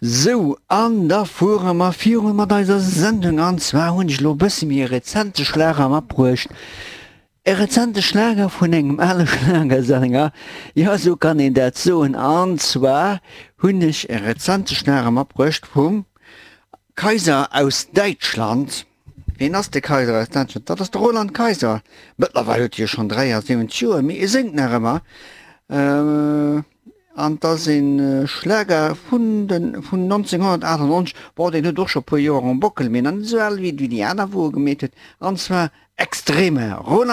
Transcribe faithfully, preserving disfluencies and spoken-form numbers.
So, an der fuhr ma vier mat deiser Sendung an zwar hunch lo bësse mir rezente Schläger am abruecht. E rezente Schläger vun engem alle Schlägersänger. Ja, so kann en dat soen an zwar hunnech e rezente Schläger am abruecht vum Kaiser aus Deutschland. Wen ass de Kaiser aus Deutschland? Dat ass der Roland Kaiser. Mittlerweile huet hier schon drei Jahre sieben Joer, mi e singt nach immer. Äh, an da sind äh, Schläger von, den, von neunzehnhundertachtundneunzig, war den doch schon ein paar Jahre am Bockel, mit an so alt wie die anderen, wo er gemäht hat, und zwar extreme. Roland